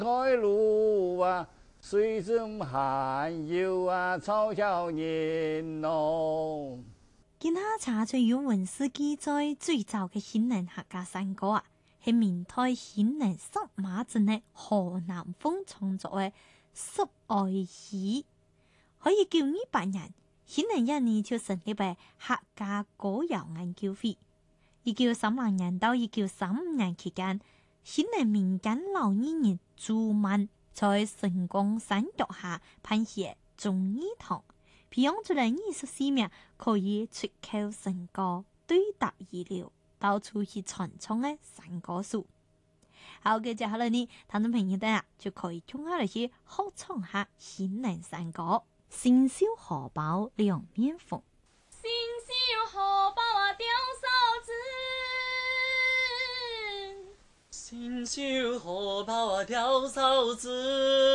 盖路啊，水中含有啊，嘲笑人咯。 今下查出有文史記載，最早嘅興寧客家山歌啊，係明代興寧索馬鎮嘅河南風創作嘅《宿愛詩》，可以叫200人。興寧一年就成立嘅客家歌謠研究會。1930年到1935年期間，興寧民間老藝人朱曼在成功山腳下辦起忠義堂，培養出嚟24名可以出口成歌、對答如流、到處去傳唱嘅山歌手。好嘅，接下來呢，聽眾朋友哋就可以聽下嚟去合唱下興寧山歌。新繡荷包兩面縫， 新繡荷包啊吊嫂子， 新繡荷包啊吊嫂子。